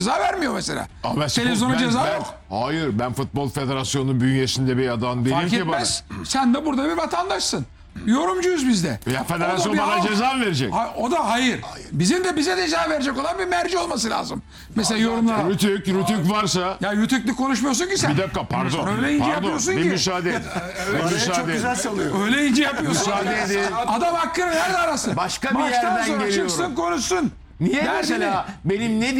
ceza vermiyor mesela. Ama Televizyona ceza yok. Hayır, ben Futbol Federasyonu'nun bünyesinde bir adam değilim Fark ki bana. etmez. Sen de burada bir vatandaşsın. Yorumcuyuz biz de. Ya federasyon O da bir bana halk. ceza mı verecek? O da hayır. Bize de ceza verecek olan bir merci olması lazım. Mesela yorumlara. Rütük varsa... Ya rütüklü konuşmuyorsun ki sen. Bir dakika pardon. Öyle ince Pardon, yapıyorsun bir ki. müsaade edin. Çok güzel salıyor. Öyle ince yapıyorsun. Müsaade edin. Adam hakkını nerede arasın? Başka bir Maçtan yerden sonra geliyorum. çıksın konuşsun. Niye Derdini. mesela benim ne